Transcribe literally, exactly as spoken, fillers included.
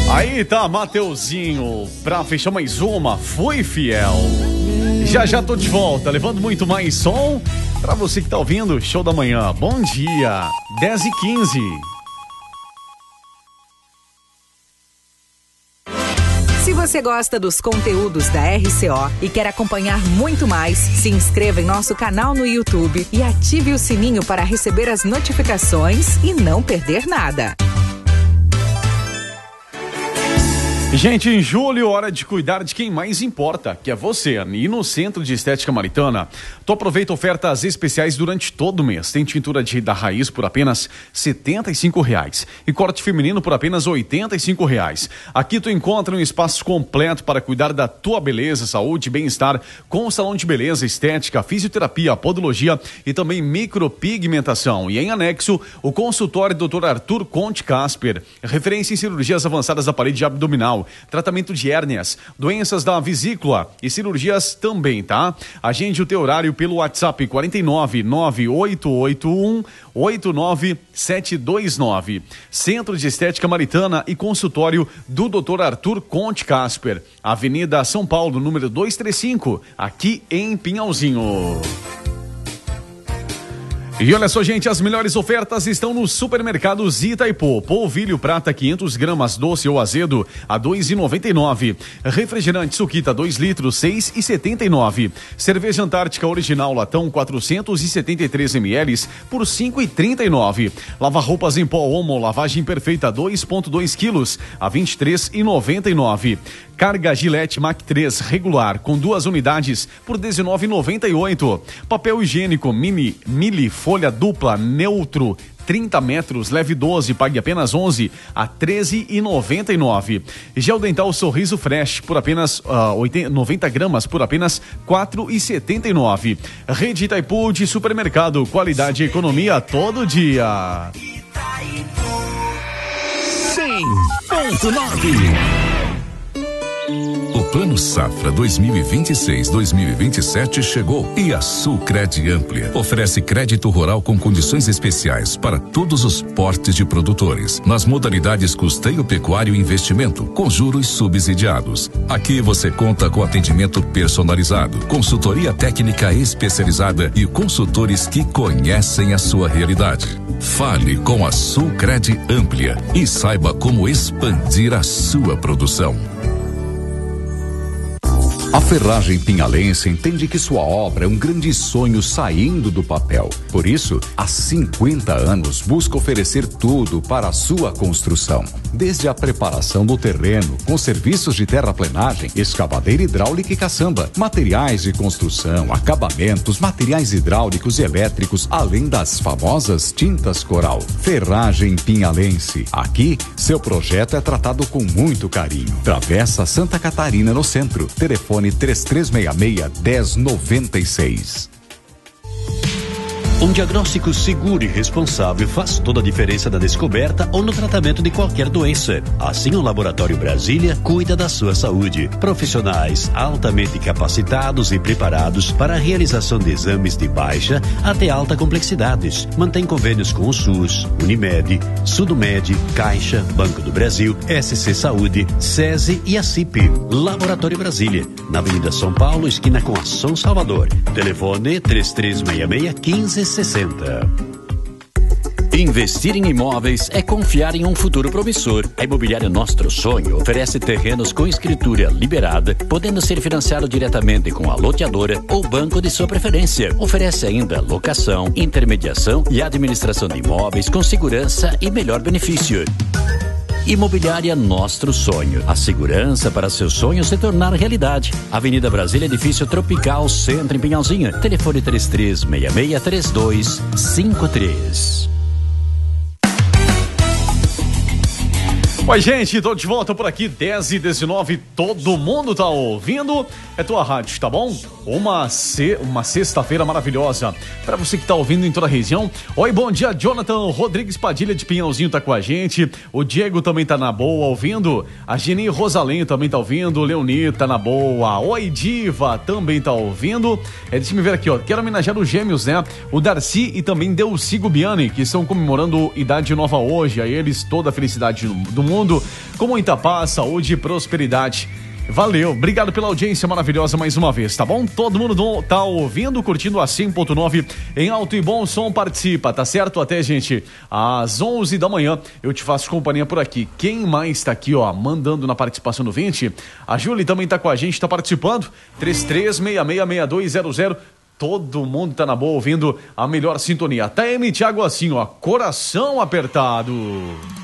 Aí tá, Mateuzinho, pra fechar mais uma, Fui Fiel. Já já tô de volta, levando muito mais som pra você que tá ouvindo Show da Manhã. Bom dia, dez e quinze. Se você gosta dos conteúdos da R C O e quer acompanhar muito mais, se inscreva em nosso canal no YouTube e ative o sininho para receber as notificações e não perder nada. Gente, em julho, hora de cuidar de quem mais importa, que é você. E no Centro de Estética Maritana, tu aproveita ofertas especiais durante todo o mês. Tem tintura de da raiz por apenas setenta e cinco reais e corte feminino por apenas oitenta e cinco reais. Aqui tu encontra um espaço completo para cuidar da tua beleza, saúde e bem-estar, com o salão de beleza, estética, fisioterapia, podologia e também micropigmentação. E em anexo, o consultório doutor Arthur Conte Casper, referência em cirurgias avançadas da parede abdominal, tratamento de hérnias, doenças da vesícula e cirurgias também, tá? Agende o teu horário pelo WhatsApp quatro nove nove oito oito um oito nove sete dois nove. Centro de Estética Maritana e consultório do doutor Arthur Conte Casper, Avenida São Paulo, número duzentos e trinta e cinco, aqui em Pinhalzinho. E olha só, gente, as melhores ofertas estão no Supermercados Itaipu. Polvilho prata quinhentas gramas doce ou azedo a dois reais e noventa e nove centavos. Refrigerante Suquita dois litros seis reais e setenta e nove centavos. Cerveja Antártica Original latão quatrocentos e setenta e três mililitros por cinco reais e trinta e nove centavos. Lava roupas em pó Omo lavagem perfeita dois vírgula dois quilos a vinte e três reais e noventa e nove centavos. Carga Gillette Mac três regular com duas unidades por dezenove reais e noventa e oito centavos. Papel higiênico mini mili folha dupla neutro trinta metros, leve doze, pague apenas onze a treze reais e noventa e nove centavos. Gel dental Sorriso Fresh por apenas uh, oitenta, noventa gramas por apenas quatro reais e setenta e nove centavos. Rede Itaipu de supermercado, qualidade e economia todo dia. cem ponto nove. O Plano Safra dois mil e vinte e seis dois mil e vinte e sete chegou e a Sulcred Amplia oferece crédito rural com condições especiais para todos os portes de produtores, nas modalidades custeio pecuário e investimento, com juros subsidiados. Aqui você conta com atendimento personalizado, consultoria técnica especializada e consultores que conhecem a sua realidade. Fale com a Sulcred Amplia e saiba como expandir a sua produção. A Ferragem Pinhalense entende que sua obra é um grande sonho saindo do papel. Por isso, há cinquenta anos busca oferecer tudo para a sua construção. Desde a preparação do terreno, com serviços de terraplenagem, escavadeira hidráulica e caçamba, materiais de construção, acabamentos, materiais hidráulicos e elétricos, além das famosas tintas coral. Ferragem Pinhalense. Aqui, seu projeto é tratado com muito carinho. Travessa Santa Catarina, no centro. Telefone três três seis seis, um zero nove seis. Um diagnóstico seguro e responsável faz toda a diferença na descoberta ou no tratamento de qualquer doença. Assim, o Laboratório Brasília cuida da sua saúde. Profissionais altamente capacitados e preparados para a realização de exames de baixa até alta complexidade. Mantém convênios com o SUS, Unimed, Sudomed, Caixa, Banco do Brasil, S C Saúde, SESI e a C I P. Laboratório Brasília, na Avenida São Paulo, esquina com a São Salvador. Telefone três três seis seis, um cinco sessenta. Investir em imóveis é confiar em um futuro promissor. A Imobiliária Nostro Sonho oferece terrenos com escritura liberada, podendo ser financiado diretamente com a loteadora ou banco de sua preferência. Oferece ainda locação, intermediação e administração de imóveis com segurança e melhor benefício. Imobiliária Nostro Sonho. A segurança para seu sonho se tornar realidade. Avenida Brasília, Edifício Tropical, Centro, em Pinhalzinho. Telefone três três seis seis, três dois cinco três. Oi, gente, tô de volta por aqui, dez e dezenove, todo mundo tá ouvindo, é tua rádio, tá bom? Uma, se, uma sexta-feira maravilhosa pra você que tá ouvindo em toda a região. Oi, bom dia, Jonathan Rodrigues Padilha de Pinhalzinho tá com a gente, o Diego também tá na boa ouvindo, a Geni Rosalenho também tá ouvindo, o Leonir tá na boa, oi, Diva também tá ouvindo. É, deixa eu ver aqui, ó, quero homenagear os gêmeos, né? O Darcy e também Delcy Gubiani, que estão comemorando idade nova hoje, a eles toda a felicidade do mundo. mundo com muita paz, saúde e prosperidade. Valeu, obrigado pela audiência maravilhosa mais uma vez, tá bom? Todo mundo tá ouvindo, curtindo a cem ponto nove em alto e bom som, participa, tá certo? Até, gente, às onze da manhã eu te faço companhia por aqui. Quem mais tá aqui, ó, mandando na participação do vinte? A Júlia também tá com a gente, tá participando, três três seis seis seis dois zero zero. Todo mundo tá na boa ouvindo a melhor sintonia. Até M. Thiago assim, ó, coração apertado.